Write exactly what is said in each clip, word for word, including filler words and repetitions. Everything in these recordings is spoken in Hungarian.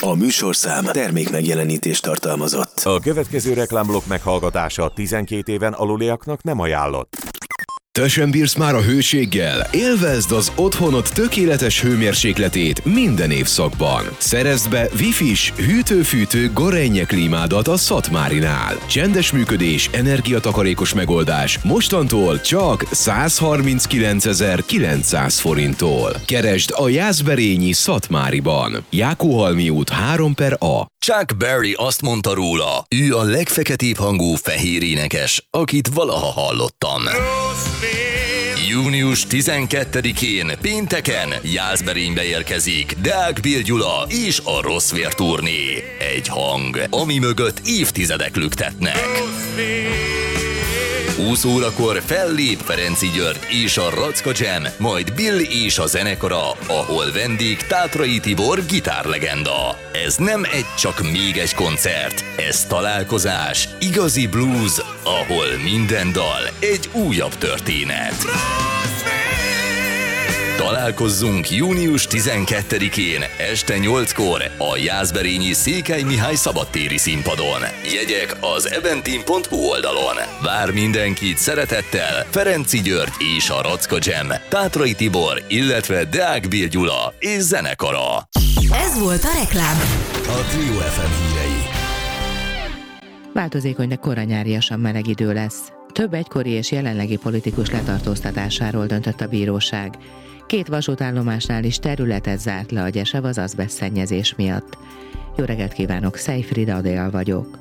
A műsorszám termék megjelenítést tartalmazott. A következő reklámblokk meghallgatása tizenkét éven aluliaknak nem ajánlott. Te sem bírsz már a hőséggel? Élvezd az otthonod tökéletes hőmérsékletét minden évszakban. Szerezd be Wi-Fi-s, hűtő-fűtő Gorenje klímádat a Szatmárinál. Csendes működés, energiatakarékos megoldás. Mostantól csak százharminckilencezer-kilencszáz forinttól. Keresd a Jászberényi Szatmáriban. Jákóhalmi út három per A. Chuck Berry azt mondta róla, ő a legfeketébb hangú fehér énekes, akit valaha hallottam. június tizenkettedikén pénteken Jászberénybe érkezik Deák Bill Gyula és a Rosszvér turné. Egy hang, ami mögött évtizedek lüktetnek. húsz órakor fellép Ferenczy György és a Racka Jam, majd Bill és a zenekara, ahol vendég Tátrai Tibor gitárlegenda. Ez nem egy csak még egy koncert, ez találkozás, igazi blues, ahol minden dal egy újabb történet. Találkozzunk június tizenkettedikén este nyolckor a jászberényi Székely Mihály szabadtéri színpadon. Jegyek az eventim pont hu oldalon. Vár mindenkit szeretettel Ferenczy György és a Racka Jam, Tátrai Tibor, illetve Deák Bill Gyula és zenekara. Ez volt a reklám. A Trio ef em hírei. Változékony, de koranyáriasan meleg idő lesz. Több egykori és jelenlegi politikus letartóztatásáról döntött a bíróság. Két vasútállomásnál is területet zárt le a Gyesev az azbesztszennyezés miatt. Jó reggelt kívánok, Szejfrida Adél vagyok.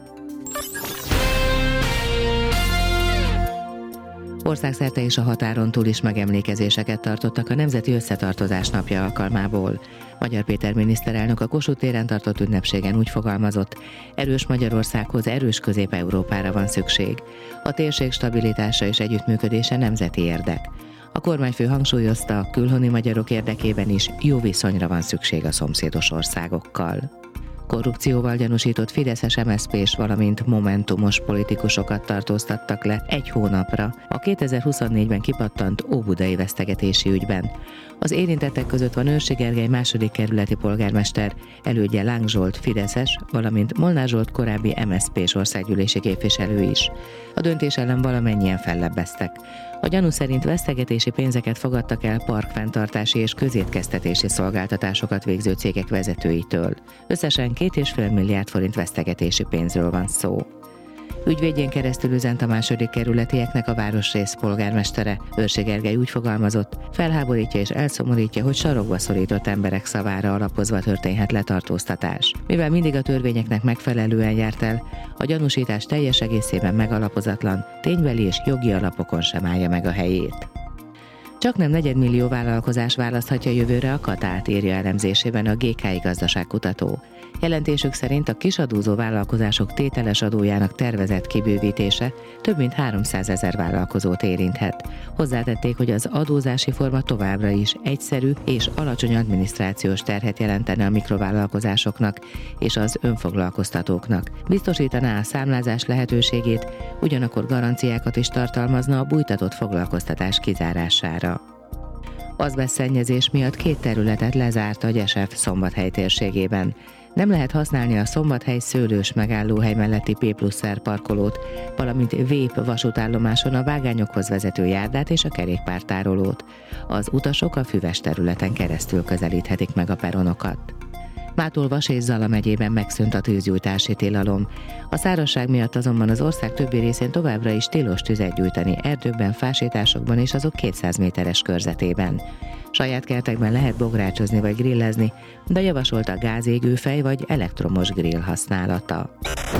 Országszerte és a határon túl is megemlékezéseket tartottak a Nemzeti Összetartozás napja alkalmából. Magyar Péter miniszterelnök a Kossuth téren tartott ünnepségen úgy fogalmazott, erős Magyarországhoz erős Közép-Európára van szükség. A térség stabilitása és együttműködése nemzeti érdek. A kormányfő hangsúlyozta, a külhoni magyarok érdekében is jó viszonyra van szükség a szomszédos országokkal. Korrupcióval gyanúsított fideszes em es zé pés, valamint momentumos politikusokat tartóztattak le egy hónapra a kétezer-huszonnégyben kipattant óbudai vesztegetési ügyben. Az érintettek között van Őrsi Gergely második kerületi polgármester, elődje Láng Zsolt fideszes, valamint Molnár Zsolt korábbi em es zé pés országgyűlési képviselő is. A döntés ellen valamennyien fellebbeztek. A gyanú szerint vesztegetési pénzeket fogadtak el parkfenntartási és közétkeztetési szolgáltatásokat végző cégek vezetőitől. Összesen két és fél milliárd forint vesztegetési pénzről van szó. Ügyvédjén keresztül üzent a második kerületieknek a városrész polgármestere. Őrsi Gergely úgy fogalmazott, felháborítja és elszomorítja, hogy sarokba szorított emberek szavára alapozva történhet letartóztatás. Mivel mindig a törvényeknek megfelelően járt el, a gyanúsítás teljes egészében megalapozatlan, ténybeli és jogi alapokon sem állja meg a helyét. Csaknem negyedmillió vállalkozás választhatja jövőre a Katát, írja elemzésében a gé ká i gazdaságkutató. Jelentésük szerint a kisadózó vállalkozások tételes adójának tervezett kibővítése több mint háromszázezer vállalkozót érinthet. Hozzátették, hogy az adózási forma továbbra is egyszerű és alacsony adminisztrációs terhet jelentene a mikrovállalkozásoknak és az önfoglalkoztatóknak. Biztosítaná a számlázás lehetőségét, ugyanakkor garanciákat is tartalmazna a bújtatott foglalkoztatás kizárására. Azbesztszennyezés miatt két területet lezárt a Gyesev Szombathely térségében. Nem lehet használni a Szombathely szőlős megállóhely melletti P plusz R parkolót, valamint Vép vasútállomáson a vágányokhoz vezető járdát és a kerékpártárolót. Az utasok a füves területen keresztül közelíthetik meg a peronokat. Mától-Vas és Zala megyében megszűnt a tűzgyújtási tilalom. A szárazság miatt azonban az ország többi részén továbbra is tilos tüzet gyújtani erdőkben, fásításokban és azok kétszáz méteres körzetében. Saját kertekben lehet bográcsozni vagy grillezni, de javasolt a gázégőfej vagy elektromos grill használata.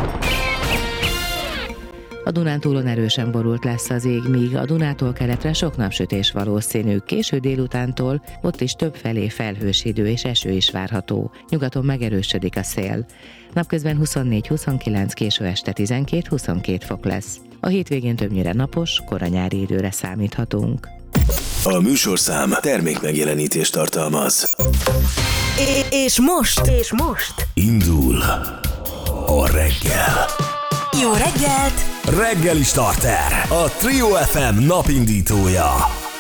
A Dunántúlon erősen borult lesz az ég, míg a Dunától keletre sok napsütés valószínű. Késő délutántól ott is többfelé felhős idő és eső is várható. Nyugaton megerősödik a szél. Napközben huszonnégy-huszonkilenc, késő este tizenkét-huszonkét fok lesz. A hétvégén többnyire napos, koranyári időre számíthatunk. A műsorszám termék megjelenítést tartalmaz. É- és most? És most? Indul a reggel. Jó reggelt! Reggeli Starter, a Trio ef em napindítója.